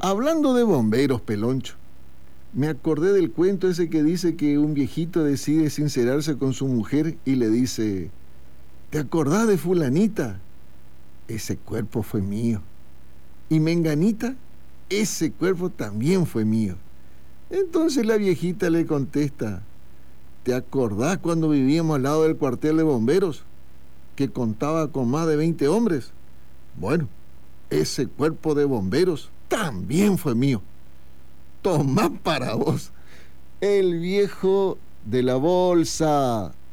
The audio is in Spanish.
Hablando de bomberos, Peloncho, me acordé del cuento ese que dice que un viejito decide sincerarse con su mujer y le dice: ¿te acordás de fulanita? Ese cuerpo fue mío. Y menganita, ese cuerpo también fue mío. Entonces la viejita le contesta: ¿te acordás cuando vivíamos al lado del cuartel de bomberos, que contaba con más de 20 hombres? Bueno, ese cuerpo de bomberos también fue mío. Tomá para vos, el viejo de la bolsa.